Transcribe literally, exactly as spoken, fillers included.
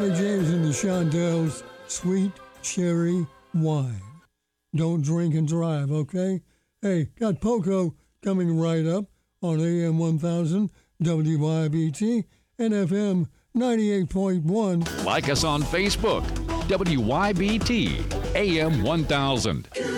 James and the Shondells, Sweet Cherry Wine. Don't drink and drive, okay? Hey, got Poco coming right up on A M one thousand, W Y B T, and F M ninety-eight point one. Like us on Facebook, W Y B T, A M one thousand.